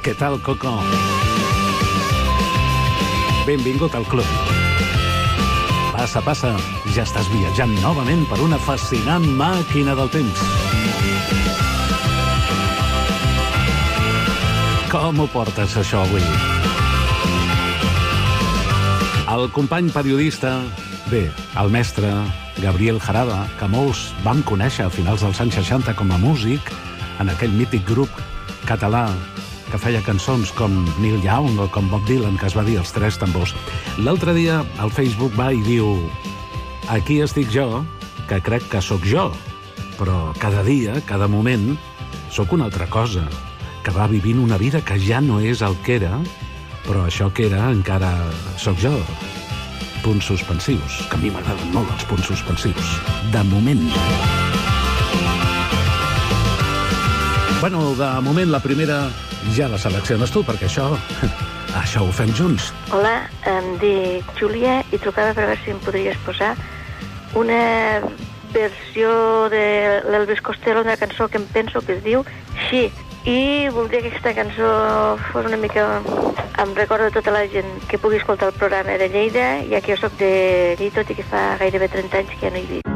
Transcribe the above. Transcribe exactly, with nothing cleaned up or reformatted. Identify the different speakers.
Speaker 1: Què tal, Coco? Benvingut al club. Passa, passa, ja estàs viatjant novament per una fascinant màquina del temps. Com ho portes, això, avui? El company periodista, bé, el mestre Gabriel Jarada, que molts vam conèixer a finals dels anys seixanta com a músic, en aquell mític grup català que feia cançons com Neil Young o com Bob Dylan, que es va dir Els Tres Tambors. L'altre dia al Facebook va i diu: aquí estic jo, que crec que sóc jo, però cada dia, cada moment, sóc una altra cosa, que va vivint una vida que ja no és el que era, però això que era encara sóc jo. Punts suspensius, que a mi m'agraden molt els punts suspensius. De moment. Bueno, de moment la primera ja la selecciones tu, perquè això, això ho fem junts.
Speaker 2: Hola, em dic Júlia i trucava per veure si em podries posar una versió de l'Elvis Costello, una cançó que em penso que es diu She. I voldria que aquesta cançó fos una mica... Em recordo tota la gent que pugui escoltar el programa de Lleida, ja que jo soc de Lleida, tot i que fa gairebé trenta anys que ja no hi visc.